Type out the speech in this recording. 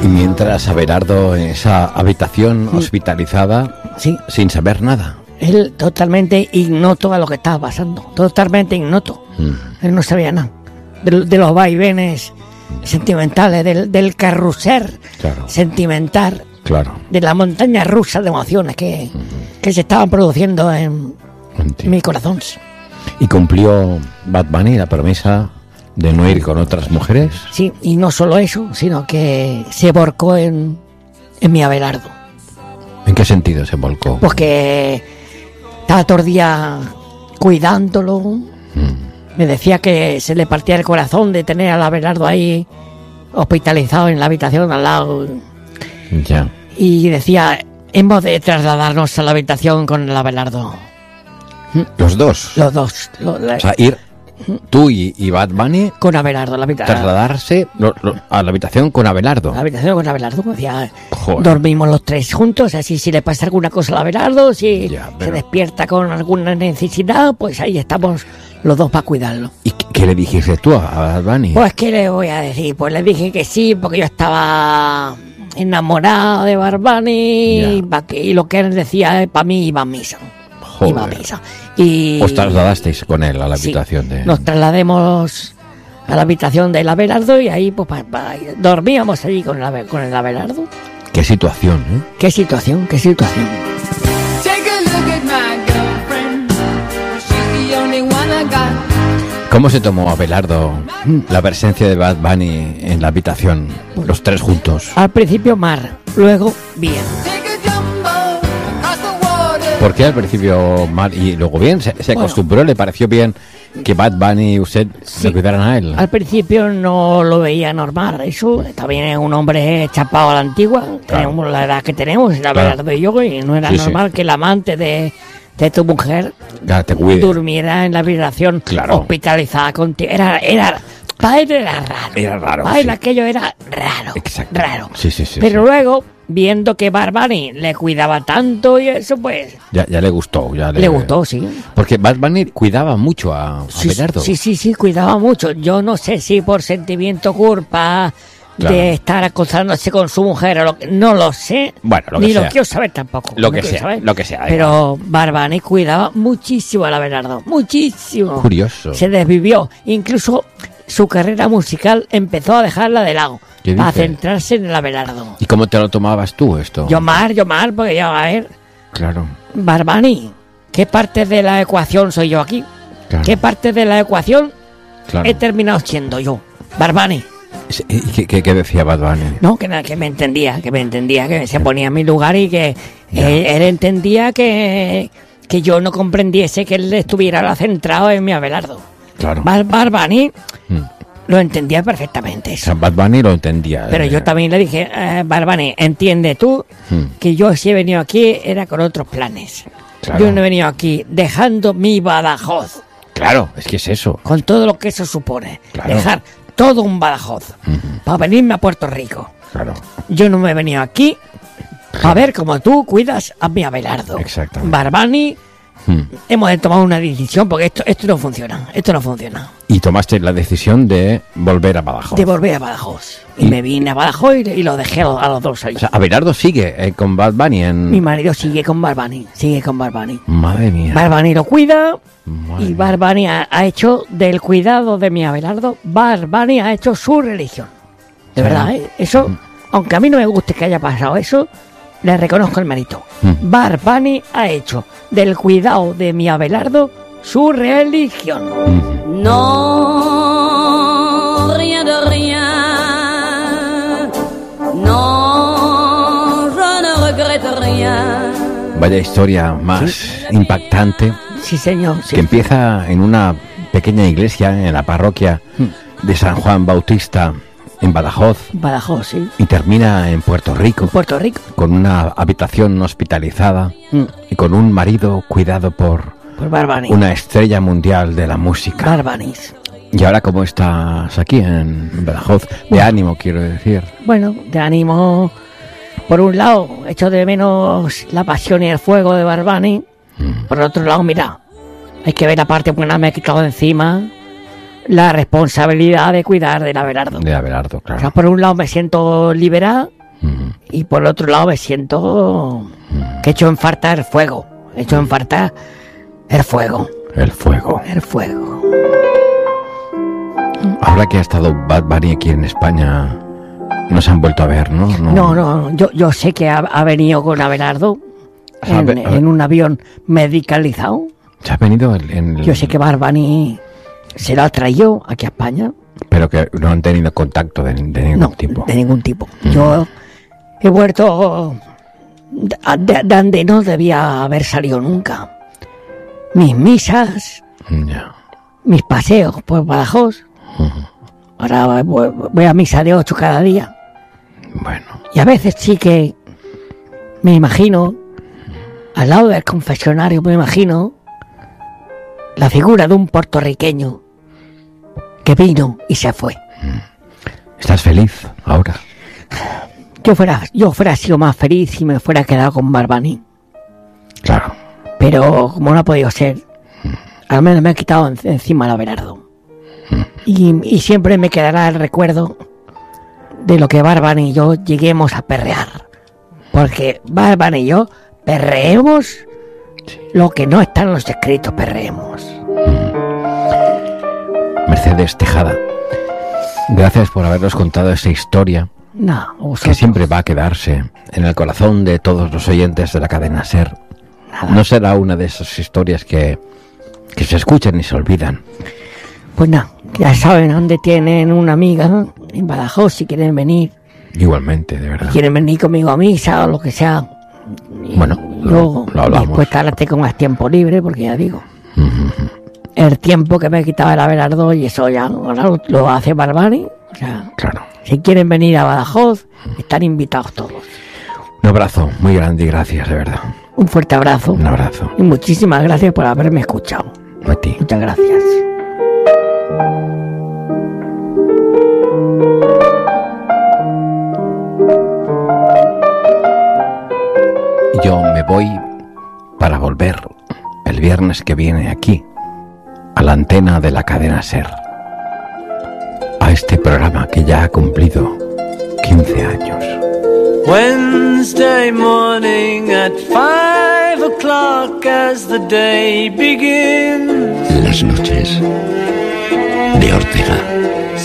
Y mientras Abelardo en esa habitación hospitalizada, Sí. sin saber nada. Él totalmente ignoto a lo que estaba pasando. Totalmente ignoto. Él no sabía nada. De los vaivenes sentimentales, del carrusel Claro. sentimental, Claro. de la montaña rusa de emociones que se estaban produciendo en mi corazón. ¿Y cumplió Bad Bunny la promesa de no ir con otras mujeres? Sí, y no solo eso, sino que se volcó en mi Abelardo. ¿En qué sentido se volcó? Pues que estaba todo el día cuidándolo. Me decía que se le partía el corazón de tener al Abelardo ahí hospitalizado en la habitación al lado. Ya. Y decía, hemos de trasladarnos a la habitación con el Abelardo. Los dos. Los dos. O sea, ir tú y Bad Bunny, Con Abelardo, la habitación. trasladarse a la habitación con Abelardo. La habitación con Abelardo. Decía, Joder. dormimos los tres juntos, así si le pasa alguna cosa al Abelardo, si Ya, se pero- despierta con alguna necesidad, pues ahí estamos los dos para cuidarlo. ¿Y qué le dijiste tú a Bad Bunny? Pues, ¿qué le voy a decir? Pues le dije que sí, porque yo estaba enamorado de Barbani y lo que él decía para mí iba a misa. Joder. Iba a misa. Y ¿Os trasladasteis con él a la sí, habitación de...? nos traslademos a la habitación del Abelardo y ahí pues dormíamos allí con el Abelardo. Qué situación, ¿eh? Qué situación, qué situación. Take a look at my girlfriend. She's the only one I got. ¿Cómo se tomó Abelardo la presencia de Bad Bunny en la habitación? Los tres juntos. Al principio mal, luego bien. Take a jumbo across the water. ¿Por qué al principio mal y luego bien? ¿Se Bueno. acostumbró? ¿Le pareció bien que Bad Bunny y usted Sí. le cuidaran a él? Al principio no lo veía normal, eso también es un hombre chapado a la antigua, tenemos la edad que tenemos, el Abelardo y yo, y no era Sí, sí. normal que el amante de tu mujer Ya, te cuide. durmiera en la habitación Claro. hospitalizada contigo. Para él era raro. Era raro, Para él sí. aquello era raro. Exacto. Raro. Sí, sí, sí, Pero sí. luego, viendo que Barbani le cuidaba tanto y eso, pues, Ya le gustó. Ya le gustó, sí. Porque Bad Bunny cuidaba mucho a Sí, Abelardo. sí, cuidaba mucho. Yo no sé si por sentimiento culpa Claro. de estar acosándose con su mujer o no lo sé. Bueno, lo que ni sea. lo quiero saber tampoco. Lo no que quiero sea, saber. lo que sea, da Pero Barbani cuidaba muchísimo a Abelardo, muchísimo. Curioso. Se desvivió. Incluso su carrera musical empezó a dejarla de lado ¿Qué para dice? centrarse en el Abelardo. ¿Y cómo te lo tomabas tú esto? Yo mal, porque yo, a ver, Claro. Barbani, ¿qué parte de la ecuación soy yo aquí? Claro. ¿Qué parte de la ecuación Claro. he terminado siendo yo? Barbani. ¿Y qué decía Bad Bunny? No, que me entendía, que se ponía en mi lugar y que él entendía que yo no comprendiese que él estuviera centrado en mi Abelardo. Claro. Barbani Mm. lo entendía perfectamente O eso. sea, Bad Bunny lo entendía. Pero yo también le dije, Barbani, entiende tú que yo si he venido aquí era con otros planes. Claro. Yo no he venido aquí dejando mi Badajoz, Claro, es que es eso. con todo lo que eso supone. Claro. Dejar todo un Badajoz para venirme a Puerto Rico. Claro. Yo no me he venido aquí a ver cómo tú cuidas a mi Abelardo. Exactamente. Barbani, Mm. hemos de tomar una decisión porque esto no funciona. Esto no funciona. Y tomaste la decisión de volver a Badajoz. De volver a Badajoz. Y me vine a Badajoz y lo dejé a los dos ahí. O sea, Abelardo sigue con Bad Bunny en... Mi marido sigue con Barbani. Madre mía. Barbani lo cuida Madre y mía. Barbani ha hecho del cuidado de mi Abelardo, Barbani ha hecho su religión. De Sí. verdad, ¿eh? Eso, aunque a mí no me guste que haya pasado eso, le reconozco el mérito. Barbani ha hecho del cuidado de mi Abelardo su religión. Non, rien de rien. Non, je ne regrette rien. Vaya historia más impactante, Sí, señor. Sí. que empieza en una pequeña iglesia en la parroquia de San Juan Bautista en Badajoz Badajoz, sí. y termina en Puerto Rico Puerto Rico. con una habitación hospitalizada y con un marido cuidado por Por Barbani. una estrella mundial de la música. Barbanis. ¿Y ahora cómo estás aquí en Badajoz? De ánimo, quiero decir. Bueno, te animo. Por un lado, echo de menos la pasión y el fuego de Barbani. Por otro lado, mira, hay que ver la parte buena, me he quitado de encima la responsabilidad de cuidar del Abelardo. De Abelardo, O sea, claro. por un lado me siento liberado Y por otro lado me siento que he hecho en falta el fuego. He hecho en falta el fuego. El fuego. El fuego. Ahora que ha estado Bad Bunny aquí en España, no se han vuelto a ver, ¿no? No. Yo sé que ha venido con Abelardo en un avión medicalizado. ¿Se ha venido en el... Yo sé que Bad Bunny se lo ha traído aquí a España. Pero que no han tenido contacto de ningún tipo. De ningún tipo. Yo he vuelto de donde no debía haber salido nunca. Mis misas, mis paseos por Badajoz. Ahora voy a misa de 8 cada día. Bueno. Y a veces sí que me imagino, al lado del confesionario, me imagino la figura de un puertorriqueño que vino y se fue. ¿Estás feliz ahora? Yo fuera sido más feliz si me fuera quedado con Bad Bunny. Claro. Pero como no ha podido ser, al menos me he quitado encima el Abelardo. Y siempre me quedará el recuerdo de lo que Bad Bunny y yo lleguemos a perrear. Porque Bad Bunny y yo perreemos lo que no está en los escritos, perreemos. Mercedes Tejada, gracias por habernos contado esa historia que siempre va a quedarse en el corazón de todos los oyentes de la cadena SER. No será una de esas historias que se escuchan y se olvidan. Pues nada, ya saben dónde tienen una amiga en Badajoz si quieren venir. Igualmente, de verdad. Si quieren venir conmigo a misa o lo que sea. Bueno, lo hablamos. Después ahora tengo más tiempo libre porque ya digo. El tiempo que me quitaba el Abelardo y eso ya ahora lo hace Bad Bunny. O sea, claro. Si quieren venir a Badajoz, están invitados todos. Un abrazo muy grande y gracias, de verdad. Un fuerte abrazo. Un abrazo. Y muchísimas gracias por haberme escuchado. A ti. Muchas gracias. Yo me voy para volver el viernes que viene aquí, a la antena de la cadena SER, a este programa que ya ha cumplido 15 años. Wednesday morning at 5 o'clock as the day begins. Las noches de Ortega.